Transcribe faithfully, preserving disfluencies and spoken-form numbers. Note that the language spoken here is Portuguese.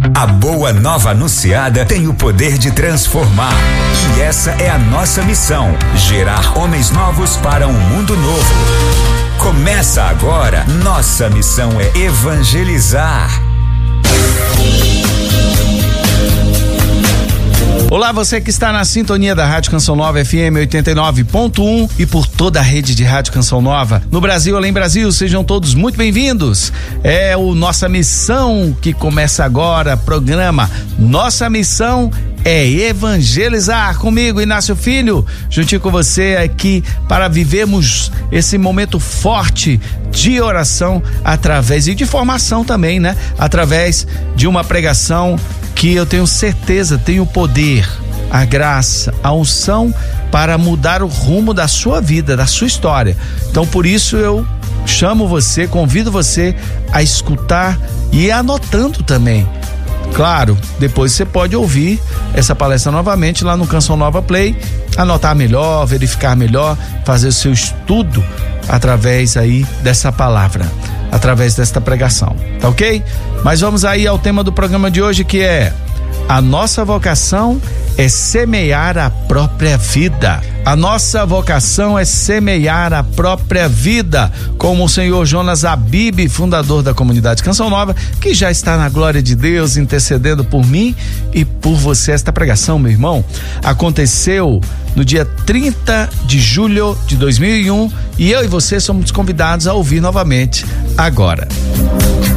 A boa nova anunciada tem o poder de transformar. E essa é a nossa missão: gerar homens novos para um mundo novo. Começa agora. Nossa missão é evangelizar. Olá, você que está na sintonia da Rádio Canção Nova F M oitenta e nove ponto um e por toda a rede de Rádio Canção Nova no Brasil, além Brasil, sejam todos muito bem-vindos. É o Nossa Missão que começa agora, programa Nossa Missão é evangelizar, comigo, Inácio Filho, juntinho com você aqui para vivermos esse momento forte de oração através e de formação também, né? Através de uma pregação que eu tenho certeza tem o poder, a graça, a unção para mudar o rumo da sua vida, da sua história. Então, por isso eu chamo você, convido você a escutar e ir anotando também. Claro, depois você pode ouvir essa palestra novamente lá no Canção Nova Play, anotar melhor, verificar melhor, fazer o seu estudo através aí dessa palavra, através desta pregação, tá ok? Mas vamos aí ao tema do programa de hoje, que é: a nossa vocação é semear a própria vida. A nossa vocação é semear a própria vida, como o senhor Jonas Abib, fundador da comunidade Canção Nova, que já está na glória de Deus, intercedendo por mim e por você. Esta pregação, meu irmão, aconteceu no dia trinta de julho de dois mil e um e eu e você somos convidados a ouvir novamente agora.